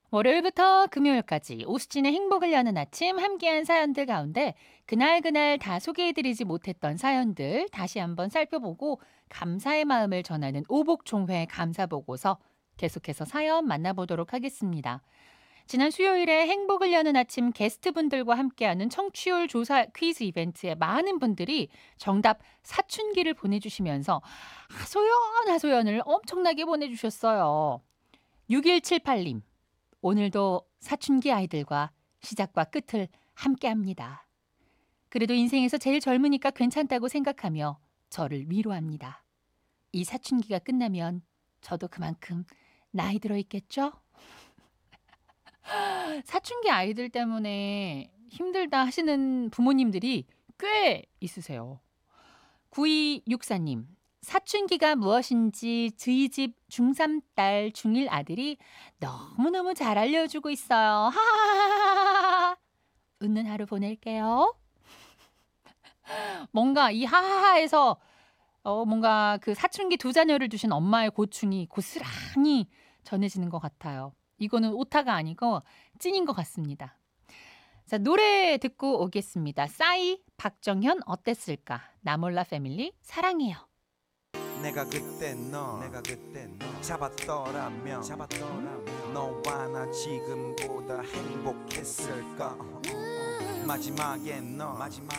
월요일부터 금요일까지 오수진의 행복을 여는 아침 함께한 사연들 가운데 그날 다 소개해드리지 못했던 사연들 다시 한번 살펴보고 감사의 마음을 전하는 오복총회 감사보고서 계속해서 사연 만나보도록 하겠습니다. 지난 수요일에 행복을 여는 아침 게스트분들과 함께하는 청취율 조사 퀴즈 이벤트에 많은 분들이 정답 사춘기를 보내주시면서 하소연을 엄청나게 보내주셨어요. 6178님. 오늘도 사춘기 아이들과 시작과 끝을 함께합니다. 그래도 인생에서 제일 젊으니까 괜찮다고 생각하며 저를 위로합니다. 이 사춘기가 끝나면 저도 그만큼 나이 들어 있겠죠? 사춘기 아이들 때문에 힘들다 하시는 부모님들이 꽤 있으세요. 9264님. 사춘기가 무엇인지 저희 집 중3 딸 중1 아들이 너무너무 잘 알려주고 있어요. 하하하하하. 웃는 하루 보낼게요. 뭔가 이 하하하에서 뭔가 그 사춘기 두 자녀를 두신 엄마의 고충이 고스란히 전해지는 것 같아요. 이거는 오타가 아니고 찐인 것 같습니다. 자, 노래 듣고 오겠습니다. 싸이, 박정현 어땠을까? 나몰라 패밀리 사랑해요. 내가 그때 너 잡았더라면 너와 나 지금보다 행복했을까 마지막에 너